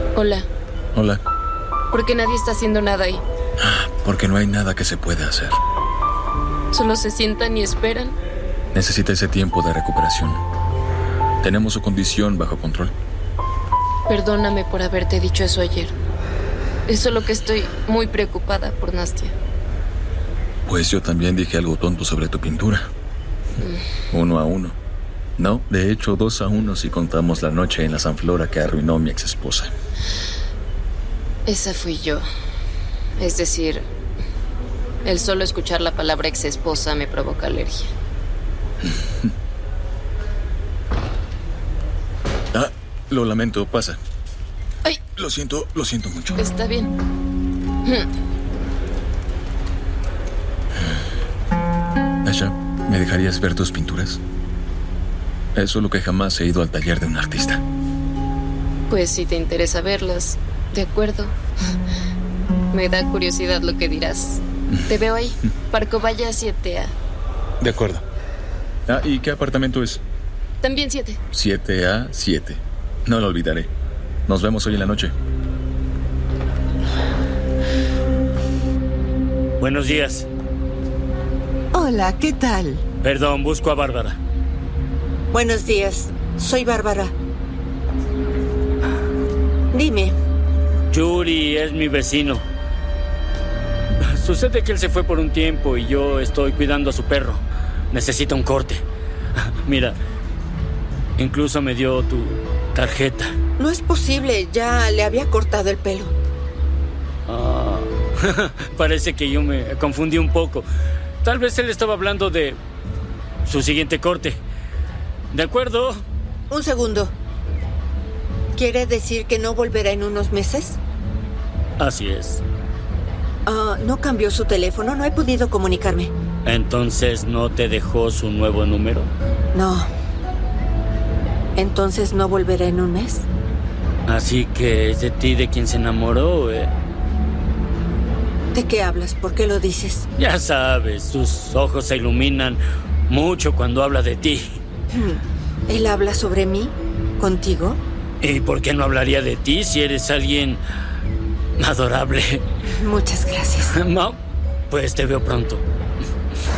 Hola. Hola. ¿Por qué nadie está haciendo nada ahí? Porque no hay nada que se pueda hacer. Solo se sientan y esperan. Necesita ese tiempo de recuperación. Tenemos su condición bajo control. Perdóname por haberte dicho eso ayer. Es solo que estoy muy preocupada por Nastia. Pues yo también dije algo tonto sobre tu pintura. 1-1. No, de hecho 2-1 si contamos la noche en la San Flora que arruinó mi ex esposa. Esa fui yo. Es decir, el solo escuchar la palabra ex esposa me provoca alergia. Lo lamento, pasa. ¡Ay! Lo siento mucho. Está bien. Asha, ¿me dejarías ver tus pinturas? Es solo que jamás he ido al taller de un artista. Pues si te interesa verlas, de acuerdo. Me da curiosidad lo que dirás. Te veo ahí, Parcovaya 7A. De acuerdo. ¿Y qué apartamento es? También 7. 7A7. No lo olvidaré. Nos vemos hoy en la noche. Buenos días. Hola, ¿qué tal? Perdón, busco a Bárbara. Buenos días, soy Bárbara. Dime. Yuri es mi vecino. Sucede que él se fue por un tiempo y yo estoy cuidando a su perro. Necesita un corte. Mira, incluso me dio tu tarjeta. No es posible, ya le había cortado el pelo. Parece que yo me confundí un poco. Tal vez él estaba hablando de su siguiente corte. ¿De acuerdo? Un segundo. ¿Quiere decir que no volverá en unos meses? Así es. ¿No cambió su teléfono? No he podido comunicarme. ¿Entonces no te dejó su nuevo número? No. ¿Entonces no volverá en un mes? Así que es de ti de quien se enamoró, ¿eh? ¿De qué hablas? ¿Por qué lo dices? Ya sabes, sus ojos se iluminan mucho cuando habla de ti. ¿Él habla sobre mí? ¿Contigo? ¿Y por qué no hablaría de ti si eres alguien adorable? Muchas gracias. No, pues te veo pronto.